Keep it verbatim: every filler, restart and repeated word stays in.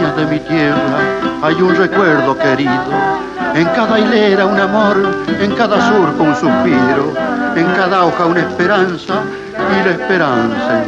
montañas de mi tierra hay un recuerdo querido. En cada hilera un amor, en cada surco un suspiro, en cada hoja una esperanza y la esperanza